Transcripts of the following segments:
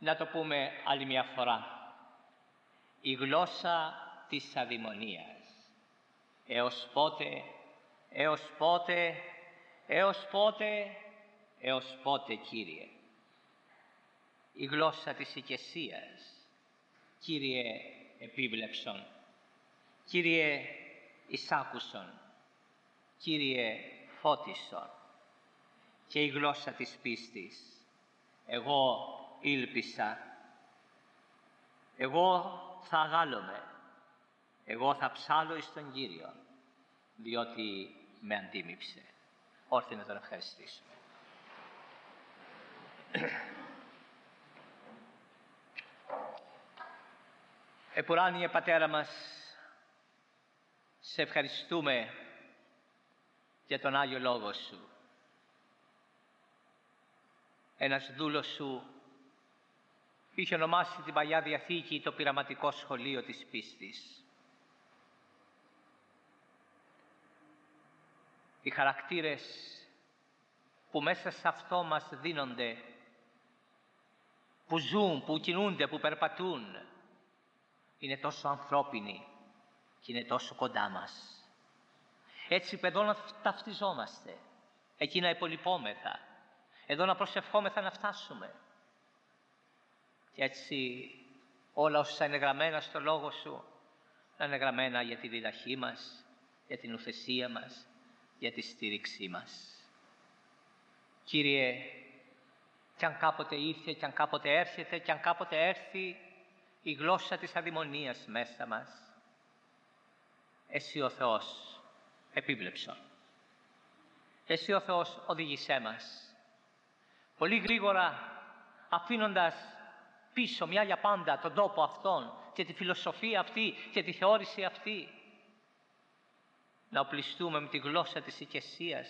Να το πούμε άλλη μια φορά. Η γλώσσα της αδειμονίας. Έως πότε, έως πότε, έως πότε, έως πότε, Κύριε. Η γλώσσα της οικεσίας. Κύριε επίβλεψον, Κύριε εισάκουσον, Κύριε φώτισον. Και η γλώσσα της πίστης. Εγώ ήλπισα, εγώ θα αγάλωμαι, εγώ θα ψάλω εις τον Κύριο, διότι με αντίμιψε. Όρθιοι να τον ευχαριστήσουμε. Επουράνιε Πατέρα μας, σε ευχαριστούμε για τον Άγιο Λόγο Σου. Ένας δούλος Σου είχε ονομάσει την Παλιά Διαθήκη το πειραματικό σχολείο της πίστης. Οι χαρακτήρες που μέσα σε αυτό μας δίνονται, που ζουν, που κινούνται, που περπατούν, είναι τόσο ανθρώπινοι και είναι τόσο κοντά μας. Έτσι εδώ να ταυτιζόμαστε, εκεί να υπολοιπόμεθα, εδώ να προσευχόμεθα να φτάσουμε. Και έτσι όλα όσα είναι γραμμένα στο Λόγο Σου, να είναι γραμμένα για τη διδαχή μας, για την ουθεσία μας, για τη στήριξή μας. Κύριε, κι αν κάποτε ήρθε, κι αν κάποτε έρχεται, κι αν κάποτε έρθει η γλώσσα της αδειμονίας μέσα μας, Εσύ ο Θεός επίβλεψον. Εσύ ο Θεός οδήγησέ μας. Πολύ γρήγορα, αφήνοντας πίσω μια για πάντα τον τόπο αυτόν και τη φιλοσοφία αυτή και τη θεώρηση αυτή, να οπλιστούμε με τη γλώσσα της οικεσίας,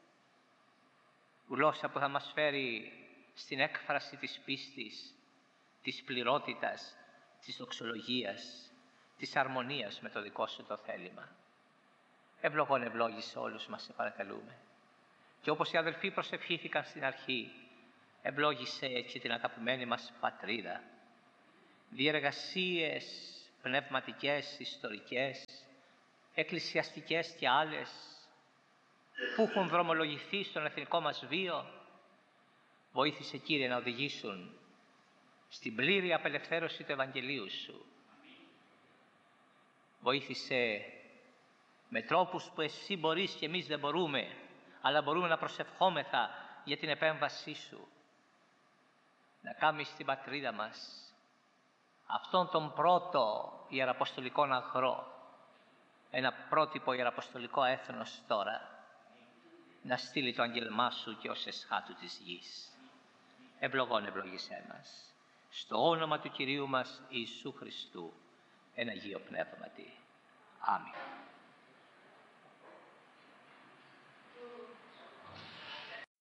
γλώσσα που θα μας φέρει στην έκφραση της πίστης, της πληρότητας, της δοξολογίας, της αρμονίας με το δικό Σου το θέλημα. Ευλογών ευλόγησε όλους μας, σε παρακαλούμε. Και όπως οι αδελφοί προσευχήθηκαν στην αρχή, ευλόγησε και την αγαπημένη μας πατρίδα. Διεργασίες πνευματικές, ιστορικές, εκκλησιαστικές και άλλες, που έχουν δρομολογηθεί στον εθνικό μας βίο, βοήθησε, Κύριε, να οδηγήσουν στην πλήρη απελευθέρωση του Ευαγγελίου Σου. Βοήθησε με τρόπους που Εσύ μπορείς και εμείς δεν μπορούμε, αλλά μπορούμε να προσευχόμεθα για την επέμβασή Σου. Να κάνεις στην πατρίδα μας αυτόν τον πρώτο ιεραποστολικό αγρό, ένα πρότυπο ιεραποστολικό έθνος τώρα, να στείλει το αγγέλμά Σου και ως εσχάτου της γης. Ευλογών ευλογήσέ μας. Στο όνομα του Κυρίου μας Ιησού Χριστού, εν Αγίο Πνεύματι. Αμήν.